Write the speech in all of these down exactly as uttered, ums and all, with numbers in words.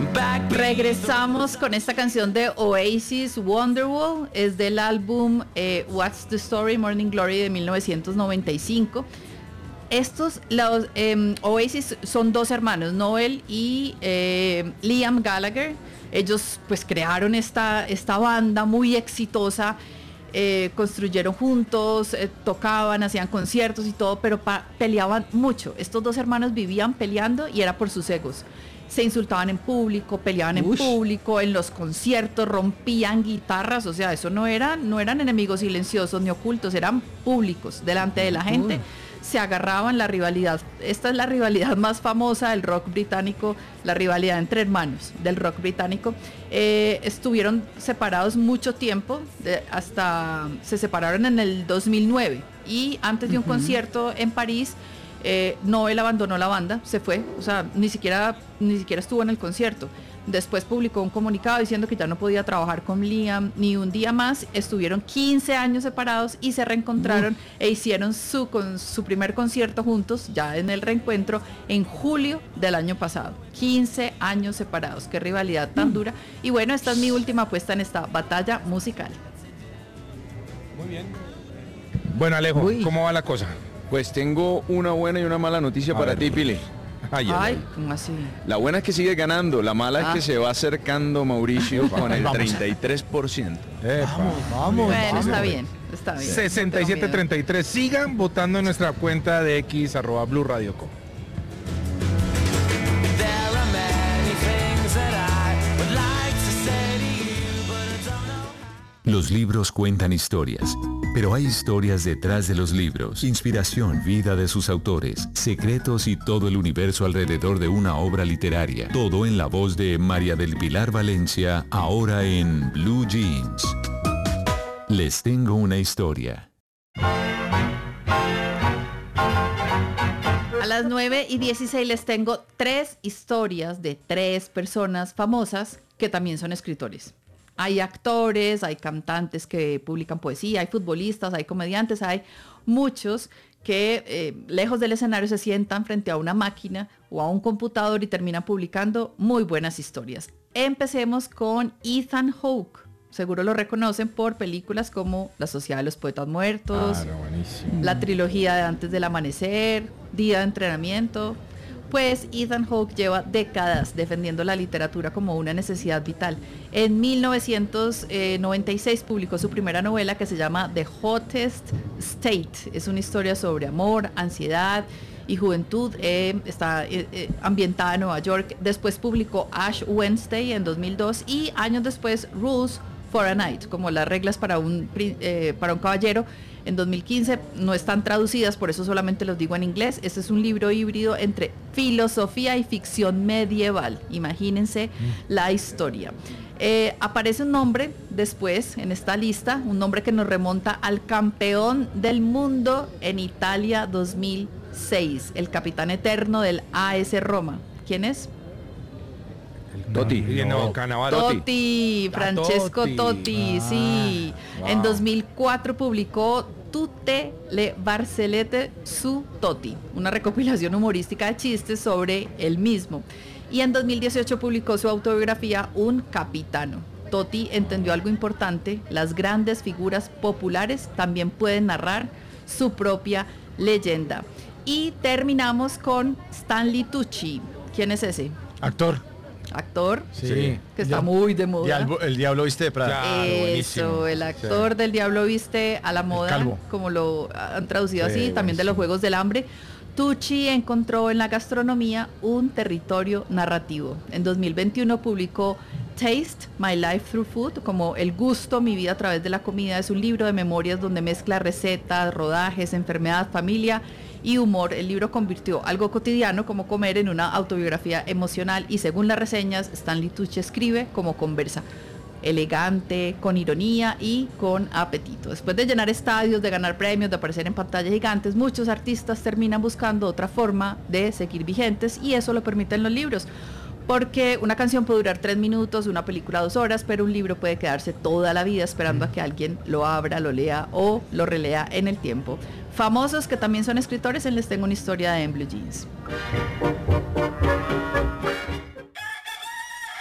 Regresamos con esta canción de Oasis, Wonderwall, es del álbum eh, What's the Story, Morning Glory de mil novecientos noventa y cinco. Estos, los eh, Oasis son dos hermanos, Noel y eh, Liam Gallagher. Ellos pues crearon esta, esta banda muy exitosa, eh, construyeron juntos, eh, tocaban, hacían conciertos y todo, pero pa- peleaban mucho. Estos dos hermanos vivían peleando y era por sus egos. Se insultaban en público, peleaban en Ush. público, en los conciertos, rompían guitarras, o sea, eso no eran, no eran enemigos silenciosos ni ocultos, eran públicos, delante de la gente, Uy. se agarraban. La rivalidad, esta es la rivalidad más famosa del rock británico, la rivalidad entre hermanos del rock británico. Eh, estuvieron separados mucho tiempo, de- hasta se separaron en el dos mil nueve, y antes de un Ujú. concierto en París, Eh, Noel abandonó la banda, se fue, o sea, ni siquiera, ni siquiera estuvo en el concierto. Después publicó un comunicado diciendo que ya no podía trabajar con Liam ni un día más. Estuvieron quince años separados y se reencontraron e hicieron su, con, su primer concierto juntos, ya en el reencuentro, en julio del año pasado. quince años separados, qué rivalidad tan dura. Y bueno, esta es mi última apuesta en esta batalla musical. Muy bien. Bueno, Alejo, Uy. ¿cómo va la cosa? Pues tengo una buena y una mala noticia A para ver. ti, Pili. Ay, ay, Ay, ay. ¿cómo así? La buena es que sigue ganando, la mala Ah. es que se va acercando Mauricio con el Vamos. treinta y tres por ciento. Epa. Vamos, vamos. Bueno, vamos. está bien, está bien. sesenta y siete treinta y tres. Sigan votando en nuestra cuenta de X, arroba Blue Radio Co. There are many things that I would like to say to you, but I don't know. Los libros cuentan historias, pero hay historias detrás de los libros, inspiración, vida de sus autores, secretos y todo el universo alrededor de una obra literaria. Todo en la voz de María del Pilar Valencia, ahora en Blue Jeans. Les tengo una historia. A las nueve y dieciséis les tengo tres historias de tres personas famosas que también son escritores. Hay actores, hay cantantes que publican poesía, hay futbolistas, hay comediantes, hay muchos que eh, lejos del escenario se sientan frente a una máquina o a un computador y terminan publicando muy buenas historias. Empecemos con Ethan Hawke. Seguro lo reconocen por películas como La Sociedad de los Poetas Muertos, Claro, buenísimo. la trilogía de Antes del Amanecer, Día de Entrenamiento. Pues Ethan Hawke lleva décadas defendiendo la literatura como una necesidad vital. En mil novecientos noventa y seis publicó su primera novela que se llama The Hottest State. Es una historia sobre amor, ansiedad y juventud. Eh, está eh, eh, ambientada en Nueva York. Después publicó Ash Wednesday en dos mil dos y años después Rules for a Knight, como las reglas para un, pri- eh, para un caballero, en dos mil quince. No están traducidas, por eso solamente los digo en inglés. Este es un libro híbrido entre filosofía y ficción medieval. Imagínense la historia. Eh, aparece un nombre después en esta lista, un nombre que nos remonta al campeón del mundo en Italia dos mil seis, el capitán eterno del A S Roma. ¿Quién es? Toti. Y no, Cannavaro. Totti. Totti, Francesco Totti. Totti, Ah, sí. wow. En dos mil cuatro publicó Tutte le Barcelette su Totti, una recopilación humorística de chistes sobre él mismo. Y en dos mil dieciocho publicó su autobiografía Un Capitano. Totti entendió algo importante: las grandes figuras populares también pueden narrar su propia leyenda. Y terminamos con Stanley Tucci. ¿Quién es ese? Actor. Actor Sí. que está Ya- muy de moda. Diablo- el Diablo Viste de Prada. Claro, buenísimo. Eso, el actor Sí. del Diablo Viste a la moda, calvo. como lo han traducido Sí, así, también de los buenísimo. Juegos del Hambre. Tucci encontró en la gastronomía un territorio narrativo. En dos mil veintiuno publicó Taste My Life Through Food, como El gusto, mi vida a través de la comida. Es un libro de memorias donde mezcla recetas, rodajes, enfermedad, familia y humor. El libro convirtió algo cotidiano como comer en una autobiografía emocional y, según las reseñas, Stanley Tucci escribe como conversa, elegante, con ironía y con apetito. Después de llenar estadios, de ganar premios, de aparecer en pantallas gigantes, muchos artistas terminan buscando otra forma de seguir vigentes, y eso lo permiten los libros. Porque una canción puede durar tres minutos, una película dos horas, pero un libro puede quedarse toda la vida esperando a que alguien lo abra, lo lea o lo relea en el tiempo. Famosos que también son escritores, en Les Tengo una Historia de En Blue Jeans.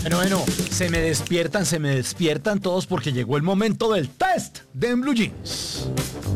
Bueno, bueno, se me despiertan, se me despiertan todos porque llegó el momento del test de En Blue Jeans.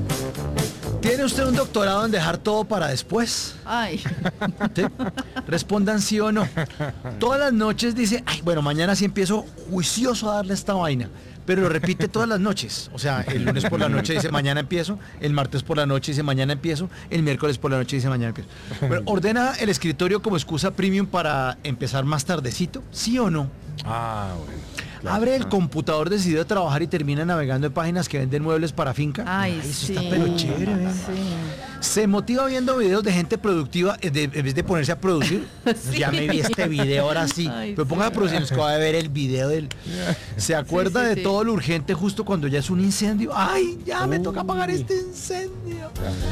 ¿Tiene usted un doctorado en dejar todo para después? Ay, ¿Sí? Respondan sí o no. Todas las noches dice, ay, bueno, mañana sí empiezo juicioso a darle esta vaina. Pero lo repite todas las noches. O sea, el lunes por la noche dice mañana empiezo, el martes por la noche dice mañana empiezo, el miércoles por la noche dice mañana empiezo. Bueno, ¿ordena el escritorio como excusa premium para empezar más tardecito? ¿Sí o no? Ah, bueno. claro. Abre el computador decidido a trabajar y termina navegando en páginas que venden muebles para finca. ay, eso sí. está pero chévere, ¿eh? Sí. Se motiva viendo videos de gente productiva eh, de- en vez de ponerse a producir. Sí. Ya me vi este video, ahora sí. Ay, Pero ponga sí. a producir, nos acaba de ver el video del... Se acuerda sí, de sí. todo lo urgente justo cuando ya es un incendio. ¡Ay, ya me toca apagar Uy. este incendio!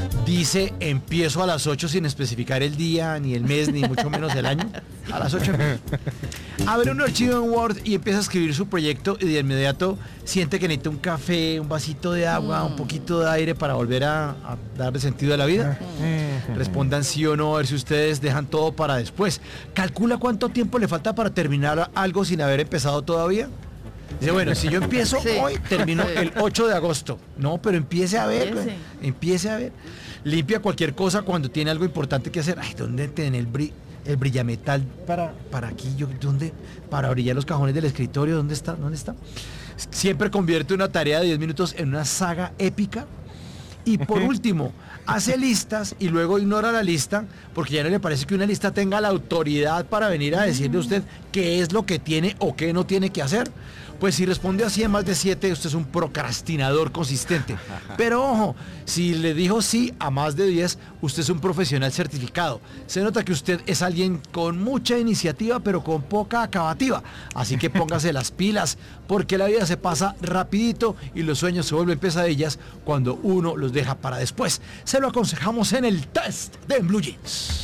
Dice, empiezo a las ocho sin especificar el día, ni el mes, ni mucho menos el año. A las ocho empiezo. Abre un archivo en Word y empieza a escribir su proyecto y de inmediato siente que necesita un café, un vasito de agua, un poquito de aire para volver a, a darle sentido a la vida. Respondan sí o no, a ver si ustedes dejan todo para después. Calcula cuánto tiempo le falta para terminar algo sin haber empezado todavía. Dice, bueno, si yo empiezo Sí. hoy, termino Sí. el ocho de agosto. No, pero empiece a ver, Empiece. güey. Empiece a ver. Limpia cualquier cosa cuando tiene algo importante que hacer. Ay, ¿dónde tiene el, bri el brillametal para, para aquí? Yo, ¿dónde? Para brillar los cajones del escritorio. ¿Dónde está? ¿Dónde está? Siempre convierte una tarea de diez minutos en una saga épica. Y por último, hace listas y luego ignora la lista porque ya no le parece que una lista tenga la autoridad para venir a decirle a usted qué es lo que tiene o qué no tiene que hacer. Pues si responde así en más de siete, usted es un procrastinador consistente. Pero ojo, si le dijo sí a más de diez, usted es un profesional certificado. Se nota que usted es alguien con mucha iniciativa, pero con poca acabativa. Así que póngase las pilas, porque la vida se pasa rapidito y los sueños se vuelven pesadillas cuando uno los deja para después. Se lo aconsejamos en el test de En Blue Jeans.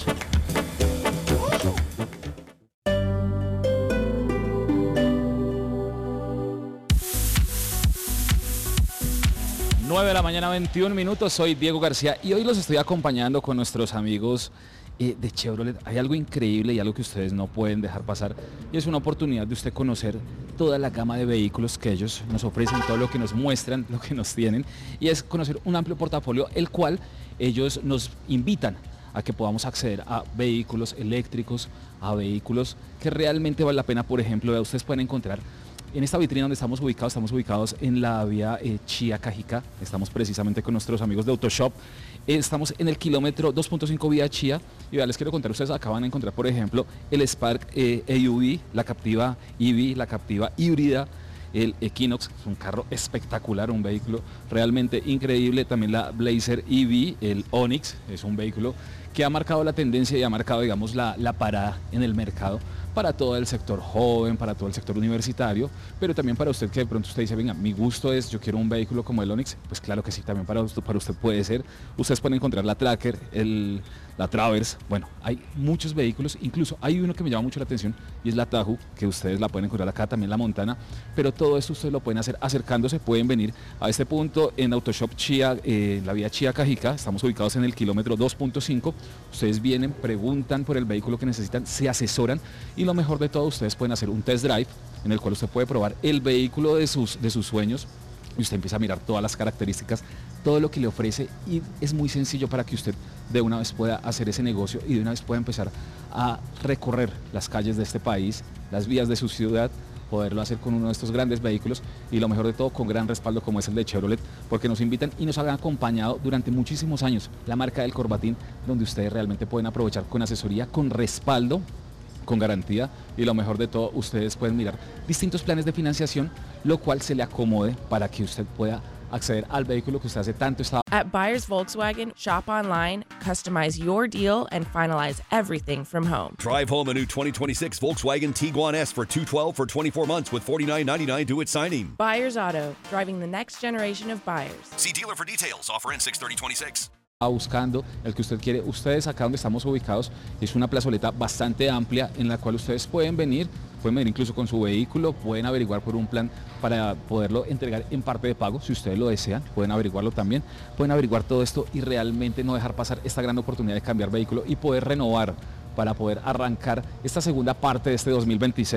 nueve de la mañana, veintiún minutos. Soy Diego García y hoy los estoy acompañando con nuestros amigos eh, de Chevrolet. Hay algo increíble y algo que ustedes no pueden dejar pasar y es una oportunidad de usted conocer toda la gama de vehículos que ellos nos ofrecen, todo lo que nos muestran, lo que nos tienen, y es conocer un amplio portafolio el cual ellos nos invitan a que podamos acceder a vehículos eléctricos, a vehículos que realmente vale la pena. Por ejemplo, ustedes pueden encontrar en esta vitrina donde estamos ubicados, estamos ubicados en la vía eh, Chía Cajica, estamos precisamente con nuestros amigos de Autoshop, eh, estamos en el kilómetro dos punto cinco vía Chía, y ya les quiero contar, ustedes acaban de encontrar, por ejemplo, el Spark eh, A U V, la Captiva E V, la Captiva híbrida, el Equinox, es un carro espectacular, un vehículo realmente increíble, también la Blazer E V, el Onix, es un vehículo que ha marcado la tendencia y ha marcado, digamos, la, la parada en el mercado para todo el sector joven, para todo el sector universitario, pero también para usted que de pronto usted dice, venga, mi gusto es, yo quiero un vehículo como el Onix, pues claro que sí, también para usted, para usted puede ser. Ustedes pueden encontrar la Tracker, el, la Traverse, bueno, hay muchos vehículos, incluso hay uno que me llama mucho la atención y es la Tahoe, que ustedes la pueden encontrar acá, también la Montana, pero todo esto ustedes lo pueden hacer acercándose, pueden venir a este punto en Autoshop Chía, eh, la vía Chía Cajica, estamos ubicados en el kilómetro dos punto cinco, ustedes vienen, preguntan por el vehículo que necesitan, se asesoran y lo mejor de todo, ustedes pueden hacer un test drive en el cual usted puede probar el vehículo de sus, de sus sueños y usted empieza a mirar todas las características, todo lo que le ofrece y es muy sencillo para que usted de una vez pueda hacer ese negocio y de una vez pueda empezar a recorrer las calles de este país, las vías de su ciudad, poderlo hacer con uno de estos grandes vehículos y lo mejor de todo con gran respaldo como es el de Chevrolet, porque nos invitan y nos han acompañado durante muchísimos años, la marca del Corbatín, donde ustedes realmente pueden aprovechar con asesoría, con respaldo, con garantía y lo mejor de todo, ustedes pueden mirar distintos planes de financiación, lo cual se le acomode para que usted pueda acceder al vehículo que usted hace tanto está. At Buyers Volkswagen, shop online, customize your deal, and finalize everything from home. Drive home a new twenty twenty-six Volkswagen Tiguan S for two hundred twelve for twenty-four months with forty-nine ninety-nine due at signing. Buyers Auto, driving the next generation of buyers. See dealer for details. Offer in six thirty twenty-six. Buscando el que usted quiere. Ustedes acá donde estamos ubicados es una plazoleta bastante amplia en la cual ustedes pueden venir, pueden venir incluso con su vehículo, pueden averiguar por un plan para poderlo entregar en parte de pago, si ustedes lo desean, pueden averiguarlo también, pueden averiguar todo esto y realmente no dejar pasar esta gran oportunidad de cambiar vehículo y poder renovar para poder arrancar esta segunda parte de este dos mil veintiséis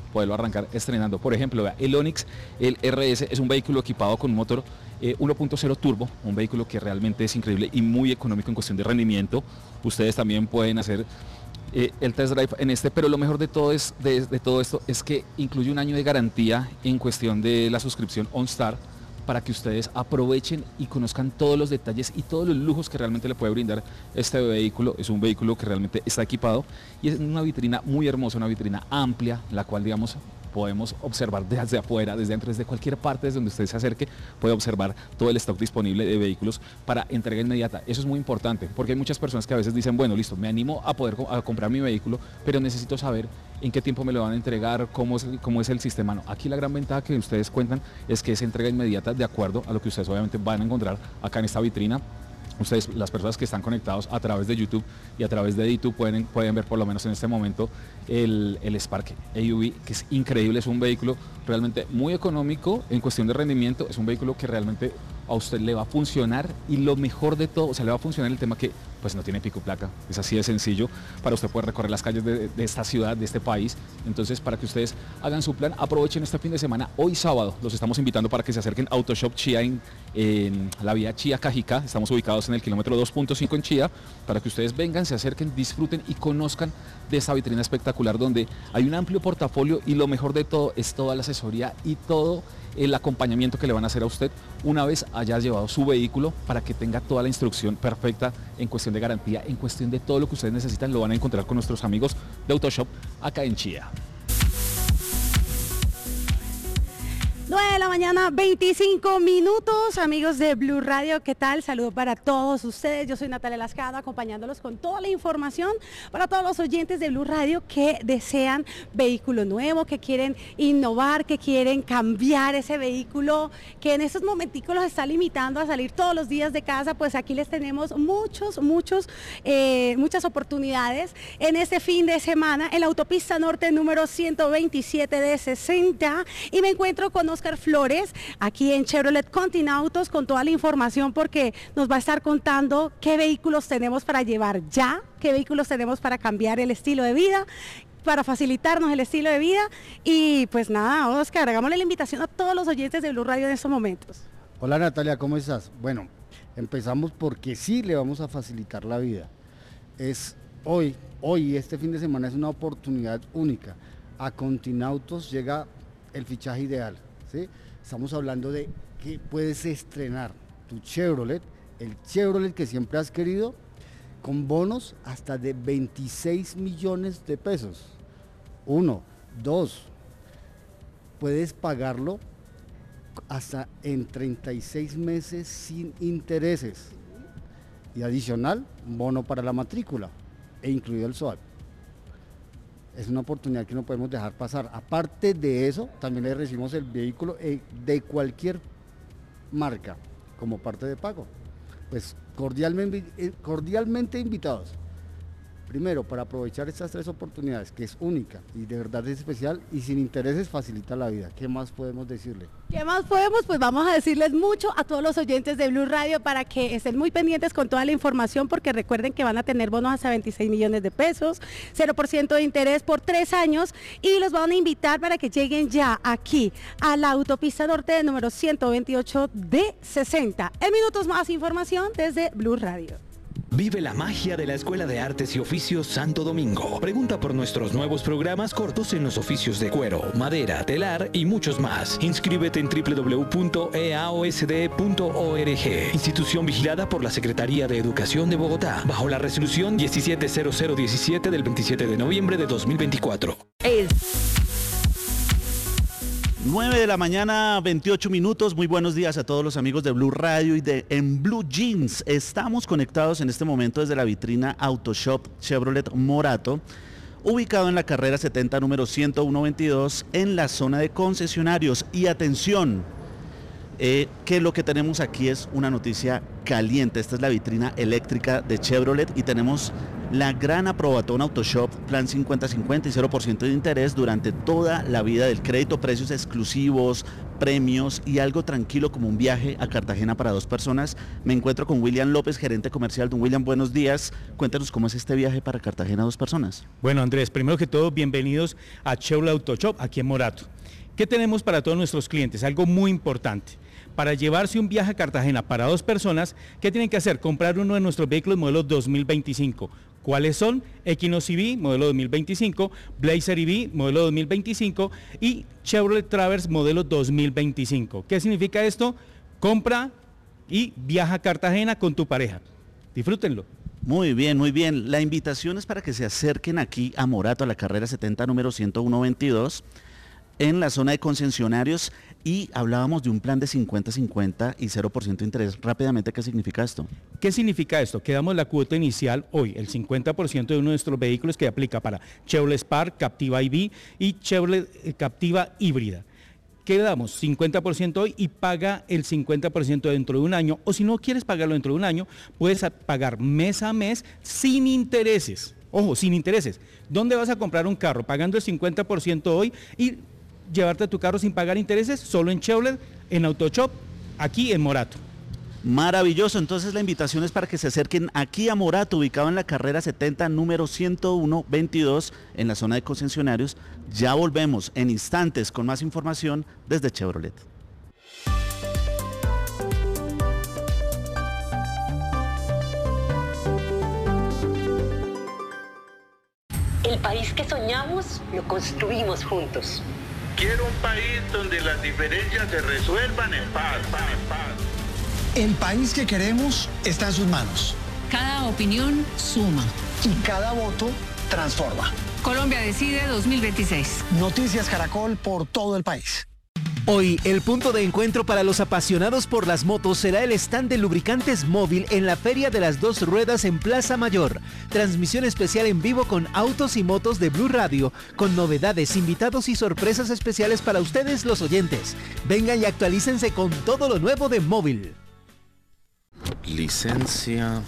poderlo arrancar estrenando. Por ejemplo, vea, el Onix, el R S, es un vehículo equipado con un motor eh, uno punto cero turbo, un vehículo que realmente es increíble y muy económico en cuestión de rendimiento. Ustedes también pueden hacer eh, el test drive en este, pero lo mejor de todo, es, de, de todo esto es que incluye un año de garantía en cuestión de la suscripción OnStar, para que ustedes aprovechen y conozcan todos los detalles y todos los lujos que realmente le puede brindar este vehículo. Es un vehículo que realmente está equipado y es una vitrina muy hermosa, una vitrina amplia, la cual, digamos, podemos observar desde afuera, desde dentro, desde cualquier parte desde donde usted se acerque, puede observar todo el stock disponible de vehículos para entrega inmediata. Eso es muy importante, porque hay muchas personas que a veces dicen, bueno, listo, me animo a poder a comprar mi vehículo, pero necesito saber en qué tiempo me lo van a entregar, cómo es, cómo es el sistema. No, aquí la gran ventaja que ustedes cuentan es que es entrega inmediata de acuerdo a lo que ustedes obviamente van a encontrar acá en esta vitrina. Ustedes, las personas que están conectados a través de YouTube y a través de YouTube pueden, pueden ver por lo menos en este momento el, el Spark A U V, que es increíble, es un vehículo realmente muy económico en cuestión de rendimiento, es un vehículo que realmente a usted le va a funcionar y lo mejor de todo, o sea, le va a funcionar el tema que pues no tiene pico placa, es así de sencillo para usted poder recorrer las calles de, de esta ciudad, de este país. Entonces, para que ustedes hagan su plan, aprovechen este fin de semana, hoy sábado, los estamos invitando para que se acerquen a Autoshop Chía en, en la vía Chía-Cajicá, estamos ubicados en el kilómetro dos punto cinco en Chía, para que ustedes vengan, se acerquen, disfruten y conozcan de esta vitrina espectacular donde hay un amplio portafolio y lo mejor de todo es toda la asesoría y todo el acompañamiento que le van a hacer a usted una vez haya llevado su vehículo, para que tenga toda la instrucción perfecta en cuestión de garantía, en cuestión de todo lo que ustedes necesitan, lo van a encontrar con nuestros amigos de Autoshop acá en Chía. nueve de la mañana, veinticinco minutos, amigos de Blue Radio, ¿qué tal? Saludo para todos ustedes, yo soy Natalia Lascano, acompañándolos con toda la información para todos los oyentes de Blue Radio que desean vehículo nuevo, que quieren innovar, que quieren cambiar ese vehículo, que en estos momenticos los está limitando a salir todos los días de casa. Pues aquí les tenemos muchos, muchos, eh, muchas oportunidades en este fin de semana en la autopista norte número ciento veintisiete de sesenta, y me encuentro con Oscar Flores, aquí en Chevrolet Continautos, con toda la información, porque nos va a estar contando qué vehículos tenemos para llevar ya, qué vehículos tenemos para cambiar el estilo de vida, para facilitarnos el estilo de vida. Y pues nada, Oscar, hagámosle la invitación a todos los oyentes de Blue Radio en estos momentos. Hola Natalia, ¿cómo estás? Bueno, empezamos porque sí le vamos a facilitar la vida. Es hoy, hoy, este fin de semana es una oportunidad única. A Continautos llega el fichaje ideal. ¿Sí? Estamos hablando de que puedes estrenar tu Chevrolet, el Chevrolet que siempre has querido, con bonos hasta de veintiséis millones de pesos. Uno, dos, puedes pagarlo hasta en treinta y seis meses sin intereses. Y adicional, bono para la matrícula e incluido el S O A T. Es una oportunidad que no podemos dejar pasar. Aparte de eso, también le recibimos el vehículo de cualquier marca como parte de pago. Pues cordialmente, cordialmente invitados. Primero, para aprovechar estas tres oportunidades, que es única y de verdad es especial y sin intereses, facilita la vida. ¿Qué más podemos decirle? ¿Qué más podemos? Pues vamos a decirles mucho a todos los oyentes de Blue Radio para que estén muy pendientes con toda la información, porque recuerden que van a tener bonos hasta veintiséis millones de pesos, cero por ciento de interés por tres años, y los van a invitar para que lleguen ya aquí a la autopista norte de número ciento veintiocho de sesenta. En minutos más información desde Blue Radio. Vive la magia de la Escuela de Artes y Oficios Santo Domingo. Pregunta por nuestros nuevos programas cortos en los oficios de cuero, madera, telar y muchos más. Inscríbete en doble u doble u doble u punto e a o s d punto org. Institución vigilada por la Secretaría de Educación de Bogotá, bajo la resolución diecisiete cero cero diecisiete del veintisiete de noviembre de dos mil veinticuatro. El nueve de la mañana, veintiocho minutos. Muy buenos días a todos los amigos de Blue Radio y de En Blue Jeans. Estamos conectados en este momento desde la vitrina Autoshop Chevrolet Morato, ubicado en la carrera setenta, número ciento uno veintidós, en la zona de concesionarios. Y atención, eh, que lo que tenemos aquí es una noticia caliente. Esta es la vitrina eléctrica de Chevrolet y tenemos la gran Aprobatón Autoshop, plan cincuenta cincuenta y cero por ciento de interés durante toda la vida del crédito, precios exclusivos, premios y algo tranquilo como un viaje a Cartagena para dos personas. Me encuentro con William López, gerente comercial. Don William, buenos días. Cuéntanos cómo es este viaje para Cartagena a dos personas. Bueno, Andrés, primero que todo, bienvenidos a Chevrolet Auto Shop aquí en Morato. ¿Qué tenemos para todos nuestros clientes? Algo muy importante. Para llevarse un viaje a Cartagena para dos personas, ¿qué tienen que hacer? Comprar uno de nuestros vehículos modelo dos mil veinticinco. ¿Cuáles son? Equinox E V, modelo dos mil veinticinco, Blazer E V, modelo dos mil veinticinco y Chevrolet Traverse, modelo dos mil veinticinco. ¿Qué significa esto? Compra y viaja a Cartagena con tu pareja. Disfrútenlo. Muy bien, muy bien. La invitación es para que se acerquen aquí a Morato, a la carrera setenta, número ciento uno veintidós, en la zona de concesionarios, y hablábamos de un plan de cincuenta cincuenta y cero por ciento de interés. Rápidamente, ¿qué significa esto? ¿Qué significa esto? Que damos la cuota inicial hoy, el cincuenta por ciento de uno de nuestros vehículos que aplica para Chevrolet Spark, Captiva E V y Chevrolet Captiva híbrida. ¿Qué damos? cincuenta por ciento hoy y paga el cincuenta por ciento dentro de un año, o si no quieres pagarlo dentro de un año, puedes pagar mes a mes sin intereses. Ojo, sin intereses. ¿Dónde vas a comprar un carro? Pagando el cincuenta por ciento hoy y llevarte tu carro sin pagar intereses, solo en Chevrolet, en Autoshop, aquí en Morato. Maravilloso, entonces la invitación es para que se acerquen aquí a Morato, ubicado en la carrera setenta, número ciento uno veintidós, en la zona de concesionarios. Ya volvemos en instantes con más información desde Chevrolet. El país que soñamos lo construimos juntos. Quiero un país donde las diferencias se resuelvan en paz, paz, paz. El país que queremos está en sus manos. Cada opinión suma. Y cada voto transforma. Colombia Decide dos mil veintiséis. Noticias Caracol por todo el país. Hoy, el punto de encuentro para los apasionados por las motos será el stand de lubricantes móvil en la Feria de las Dos Ruedas en Plaza Mayor. Transmisión especial en vivo con autos y motos de Blue Radio, con novedades, invitados y sorpresas especiales para ustedes los oyentes. Vengan y actualícense con todo lo nuevo de móvil. Licencia,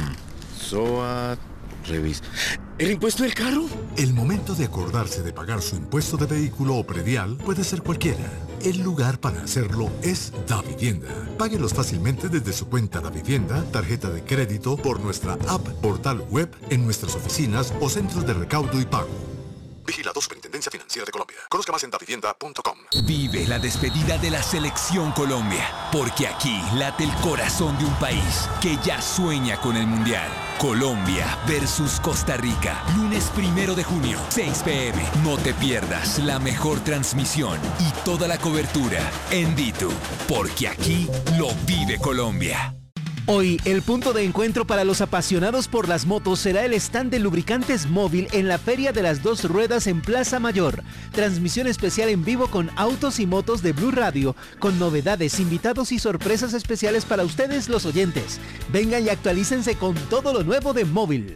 S O A, revisa. ¿El impuesto del carro? El momento de acordarse de pagar su impuesto de vehículo o predial puede ser cualquiera. El lugar para hacerlo es Davivienda. Páguelos fácilmente desde su cuenta Davivienda, tarjeta de crédito, por nuestra app, portal web, en nuestras oficinas o centros de recaudo y pago. Vigilado Superintendencia Financiera de Colombia. Conozca más en davivienda punto com. Vive la despedida de la Selección Colombia, porque aquí late el corazón de un país que ya sueña con el Mundial. Colombia versus Costa Rica, lunes primero de junio, seis pe eme. No te pierdas la mejor transmisión y toda la cobertura en Ditu, porque aquí lo vive Colombia. Hoy, el punto de encuentro para los apasionados por las motos será el stand de lubricantes móvil en la Feria de las Dos Ruedas en Plaza Mayor. Transmisión especial en vivo con autos y motos de Blue Radio, con novedades, invitados y sorpresas especiales para ustedes los oyentes. Vengan y actualícense con todo lo nuevo de móvil.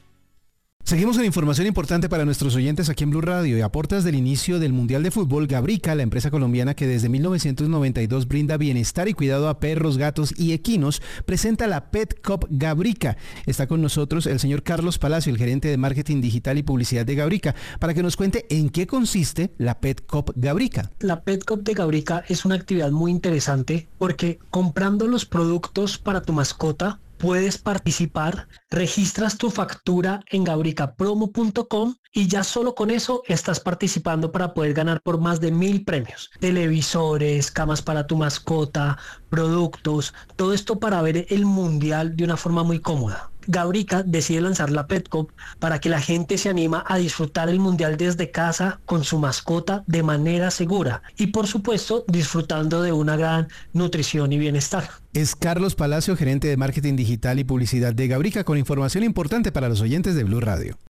Seguimos con información importante para nuestros oyentes aquí en Blue Radio. Y a puertas del inicio del Mundial de Fútbol, Gabrica, la empresa colombiana que desde mil novecientos noventa y dos brinda bienestar y cuidado a perros, gatos y equinos, presenta la Pet Cup Gabrica. Está con nosotros el señor Carlos Palacio, el gerente de marketing digital y publicidad de Gabrica, para que nos cuente en qué consiste la Pet Cup Gabrica. La Pet Cup de Gabrica es una actividad muy interesante porque comprando los productos para tu mascota, puedes participar, registras tu factura en gabrica promo punto com y ya solo con eso estás participando para poder ganar por más de mil premios. Televisores, camas para tu mascota, productos, todo esto para ver el mundial de una forma muy cómoda. Gabrica decide lanzar la Pet Cup para que la gente se anima a disfrutar el mundial desde casa con su mascota de manera segura y por supuesto disfrutando de una gran nutrición y bienestar. Es Carlos Palacio, gerente de marketing digital y publicidad de Gabrica, con información importante para los oyentes de Blue Radio.